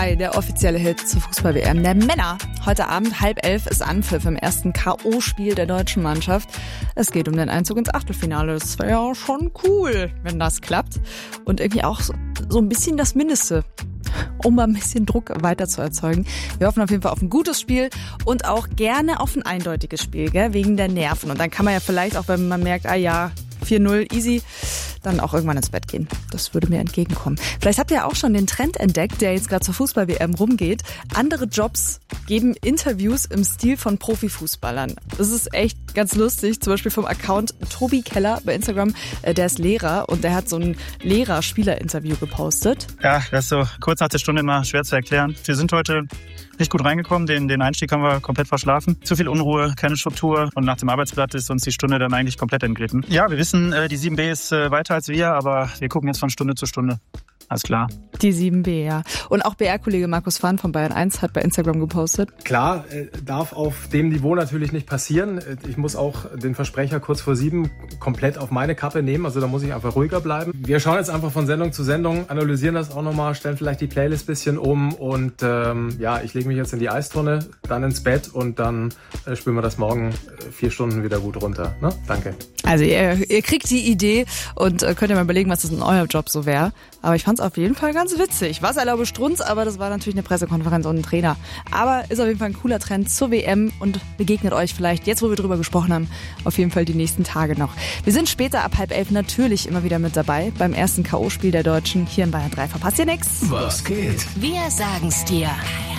Der offizielle Hit zur Fußball-WM der Männer. Heute Abend 10:30 ist Anpfiff im ersten K.O.-Spiel der deutschen Mannschaft. Es geht um den Einzug ins Achtelfinale. Das wäre ja schon cool, wenn das klappt. Und irgendwie auch so ein bisschen das Mindeste, um mal ein bisschen Druck weiter zu erzeugen. Wir hoffen auf jeden Fall auf ein gutes Spiel und auch gerne auf ein eindeutiges Spiel, gell? Wegen der Nerven. Und dann kann man ja vielleicht auch, wenn man merkt, 4-0, easy, dann auch irgendwann ins Bett gehen. Das würde mir entgegenkommen. Vielleicht habt ihr auch schon den Trend entdeckt, der jetzt gerade zur Fußball-WM rumgeht. Andere Jobs geben Interviews im Stil von Profifußballern. Das ist echt ganz lustig. Zum Beispiel vom Account Tobi Keller bei Instagram. Der ist Lehrer und der hat so ein Lehrer-Spieler-Interview gepostet. Ja, das ist so kurz nach der Stunde immer schwer zu erklären. Wir sind heute nicht gut reingekommen. Den Einstieg haben wir komplett verschlafen. Zu viel Unruhe, keine Struktur. Und nach dem Arbeitsblatt ist uns die Stunde dann eigentlich komplett entglitten. Ja, wir wissen, die 7B ist weiter als wir, aber wir gucken jetzt von Stunde zu Stunde. Alles klar. Die 7B, ja. Und auch BR-Kollege Markus Fahn von Bayern 1 hat bei Instagram gepostet. Klar, darf auf dem Niveau natürlich nicht passieren. Ich muss auch den Versprecher kurz vor 7 komplett auf meine Kappe nehmen. Also da muss ich einfach ruhiger bleiben. Wir schauen jetzt einfach von Sendung zu Sendung, analysieren das auch nochmal, stellen vielleicht die Playlist ein bisschen um. Und ich lege mich jetzt in die Eistonne, dann ins Bett und dann spüren wir das morgen 4 Stunden wieder gut runter. Ne? Danke. Also ihr kriegt die Idee und könnt ihr mal überlegen, was das in eurem Job so wäre. Aber ich fand es auf jeden Fall ganz witzig. Was erlaube Strunz, aber das war natürlich eine Pressekonferenz und ein Trainer. Aber ist auf jeden Fall ein cooler Trend zur WM und begegnet euch vielleicht, jetzt wo wir drüber gesprochen haben, auf jeden Fall die nächsten Tage noch. Wir sind später ab 10:30 natürlich immer wieder mit dabei beim ersten K.O.-Spiel der Deutschen hier in Bayern 3. Verpasst ihr nichts? Was geht? Wir sagen's dir.